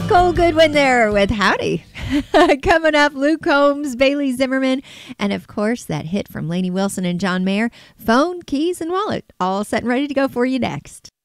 Cole Goodwin there with Howdy. Coming up, Luke Combs, Bailey Zimmerman, and of course that hit from Lainey Wilson and John Mayer, Phone, Keys, and Wallet, all set and ready to go for you next.